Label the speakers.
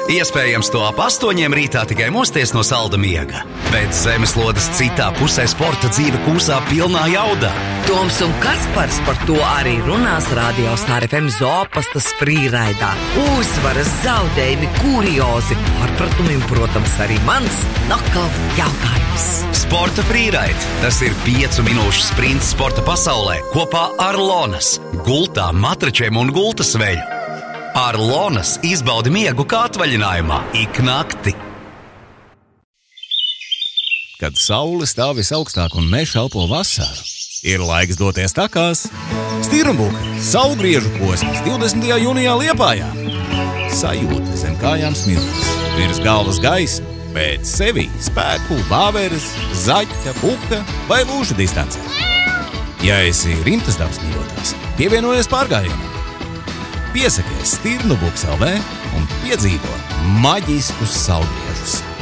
Speaker 1: Iespējams, to ap 8 rītā tikai mosties no salda miega. Bet zemeslodes citā pusē sporta dzīve kūsā pilnā jaudā.
Speaker 2: Toms un Kaspars par to arī runās Radio Star FM Zopastas frīraidā. Uzvaras, zaudējumi, kuriozi, pārpratumi un, protams, arī mans nokal jautājums.
Speaker 1: Sporta frīraid. Tas ir 5 minūšu sprints sporta pasaulē kopā ar Lonas, gultām, matračiem un gultas veļu. Ar Lonas izbaudi miegu kā atvaļinājumā ik nakti.
Speaker 3: Kad saule stāv visaugstāk un mēs elpo vasaru, ir laiks doties takās. Stirnbuka saulgriežu posms 20. jūnijā Liepājā. Sajūta zem kājām smiltis, virs galvas gaisma, bet sevī spēku, bāveres, zaķa, puka vai lūša distancē. Ja esi rimtas dabas mīļotājs, pievienojies pārgājienam. Piesakies Stirnbuks LV un piedzīvo maģiskus saulgriežus.